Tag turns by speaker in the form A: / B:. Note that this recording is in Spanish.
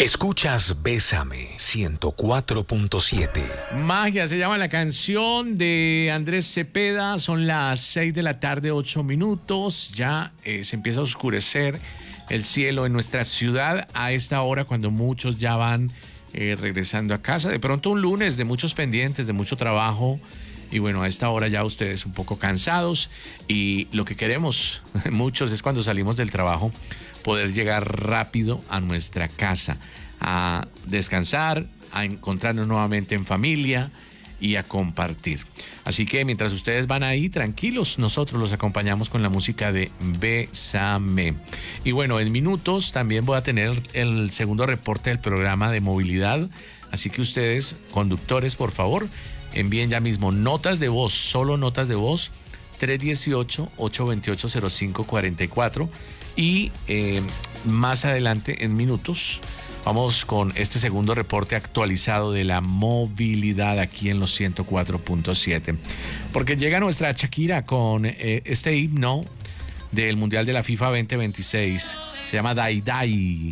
A: Escuchas Bésame 104.7.
B: Magia se llama la canción de Andrés Cepeda. Son las 6 de la tarde, 8 minutos. Ya se empieza a oscurecer el cielo en nuestra ciudad a esta hora, cuando muchos ya van regresando a casa. De pronto un lunes de muchos pendientes, de mucho trabajo. Y bueno, a esta hora ya ustedes un poco cansados. Y lo que queremos muchos es, cuando salimos del trabajo, poder llegar rápido a nuestra casa, a descansar, a encontrarnos nuevamente en familia y a compartir. Así que mientras ustedes van ahí tranquilos, nosotros los acompañamos con la música de Bésame. Y bueno, en minutos también voy a tener el segundo reporte del programa de movilidad. Así que ustedes, conductores, por favor, envíen ya mismo notas de voz, solo notas de voz, 318-828-0544. Y más adelante, en minutos, vamos con este segundo reporte actualizado de la movilidad aquí en los 104.7. Porque llega nuestra Shakira con este himno del Mundial de la FIFA 2026. Se llama Dai Dai.